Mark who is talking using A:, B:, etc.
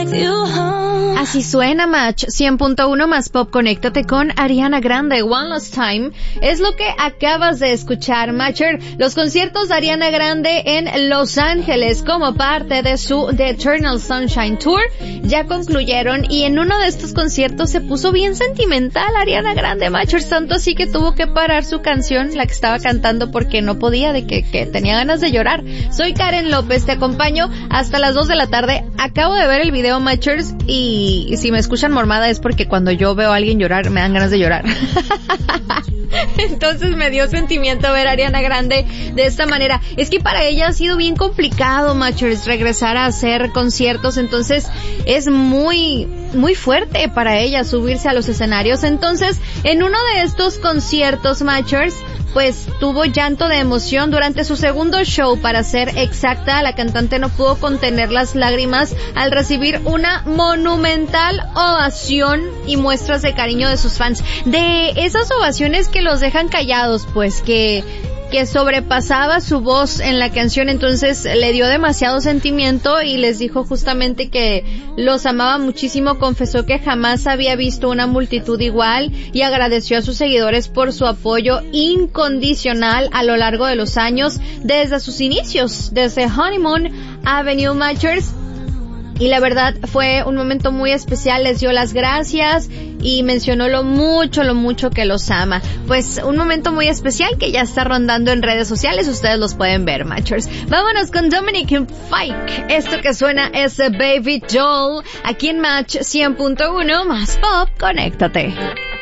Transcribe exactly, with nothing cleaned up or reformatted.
A: Así suena Match cien punto uno más Pop. Conéctate con Ariana Grande. One Last Time es lo que acabas de escuchar, Matcher. Los conciertos de Ariana Grande en Los Ángeles como parte de su The Eternal Sunshine Tour ya concluyeron, y en uno de estos conciertos se puso bien sentimental Ariana Grande, Matcher, tanto así que tuvo que parar su canción, la que estaba cantando, porque no podía, de que, que tenía ganas de llorar. Soy Karen López, te acompaño hasta las dos de la tarde. Acabo de ver el video, Matchers, y si me escuchan mormada es porque cuando yo veo a alguien llorar me dan ganas de llorar. Entonces me dio sentimiento ver a Ariana Grande de esta manera. Es que para ella ha sido bien complicado, Matchers, regresar a hacer conciertos, entonces es muy, muy fuerte para ella subirse a los escenarios. Entonces, en uno de estos conciertos, Matchers, pues tuvo llanto de emoción durante su segundo show, para ser exacta. La cantante no pudo contener las lágrimas al recibir una monumental ovación y muestras de cariño de sus fans. De esas ovaciones que los dejan callados, pues que que sobrepasaba su voz en la canción. Entonces le dio demasiado sentimiento y les dijo justamente que los amaba muchísimo. Confesó que jamás había visto una multitud igual y agradeció a sus seguidores por su apoyo incondicional a lo largo de los años, desde sus inicios, desde Honeymoon Avenue, Matchers. Y la verdad fue un momento muy especial, les dio las gracias y mencionó lo mucho, lo mucho que los ama. Pues un momento muy especial que ya está rondando en redes sociales, ustedes los pueden ver, Matchers. Vámonos con Dominic Fike. Esto que suena es Baby Doll, aquí en Match cien punto uno más Pop. Conéctate.